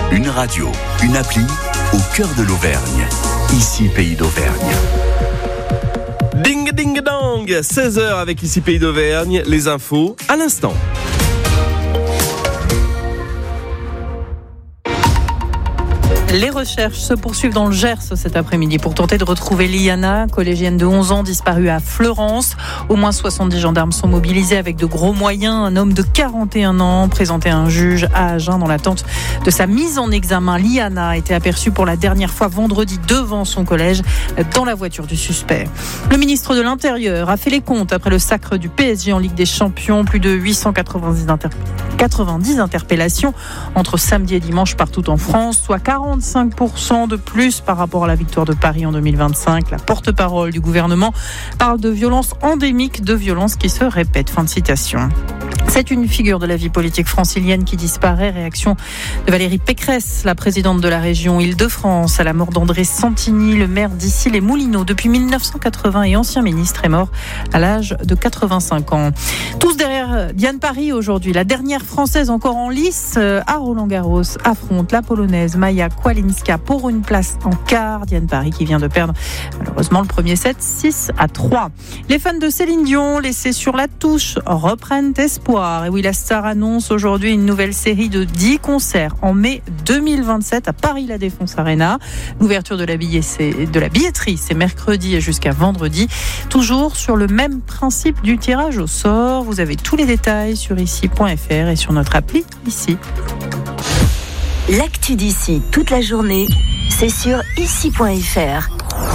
Une radio, une appli au cœur de l'Auvergne. Ici, Pays d'Auvergne. Ding ding dong, 16h avec Ici Pays d'Auvergne, les infos à l'instant. Les recherches se poursuivent dans le Gers cet après-midi pour tenter de retrouver Liana, collégienne de 11 ans disparue à Fleurance. Au moins 70 gendarmes sont mobilisés avec de gros moyens. Un homme de 41 ans présenté à un juge à Agen dans l'attente de sa mise en examen. Liana a été aperçue pour la dernière fois vendredi devant son collège dans la voiture du suspect. Le ministre de l'Intérieur a fait les comptes après le sacre du PSG en Ligue des Champions. Plus de 890 interpellations entre samedi et dimanche partout en France, soit 45% de plus par rapport à la victoire de Paris en 2025. La porte-parole du gouvernement parle de violences endémiques, de violences qui se répètent. Fin de citation. C'est une figure de la vie politique francilienne qui disparaît. Réaction de Valérie Pécresse, la présidente de la région Île-de-France, à la mort d'André Santini, le maire d'Issy-les-Moulineaux depuis 1980 et ancien ministre, est mort à l'âge de 85 ans. Tous derrière Diane Paris aujourd'hui. La dernière française encore en lice à Roland-Garros affronte la polonaise Maja Kłalinska pour une place en quart. Diane Paris qui vient de perdre malheureusement le premier set 6-3. Les fans de Céline Dion laissés sur la touche reprennent espoir. Et oui, la star annonce aujourd'hui une nouvelle série de 10 concerts en mai 2027 à Paris La Défense Arena. L'ouverture de la billetterie, c'est mercredi et jusqu'à vendredi. Toujours sur le même principe du tirage au sort. Vous avez tous les détails sur ici.fr et sur notre appli Ici. L'actu d'ici toute la journée, c'est sur ici.fr.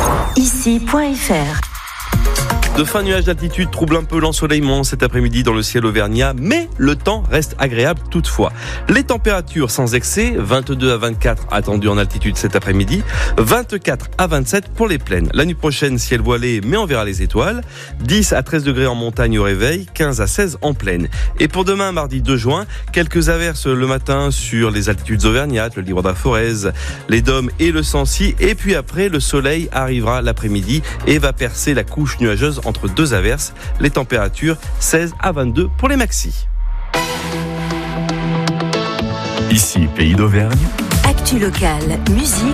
Ici.fr. De fins nuages d'altitude trouble un peu l'ensoleillement cet après-midi dans le ciel auvergnat, mais le temps reste agréable toutefois. Les températures sans excès, 22 à 24 attendues en altitude cet après-midi, 24 à 27 pour les plaines. La nuit prochaine, ciel voilé, mais on verra les étoiles, 10 à 13 degrés en montagne au réveil, 15 à 16 en plaine. Et pour demain, mardi 2 juin, quelques averses le matin sur les altitudes auvergnates, le Livre-de-la-Forez, les Dômes et le Sancy, et puis après, le soleil arrivera l'après-midi et va percer la couche nuageuse entre deux averses, les températures 16 à 22 pour les maxis. Ici, Pays d'Auvergne. Actu locale, musique,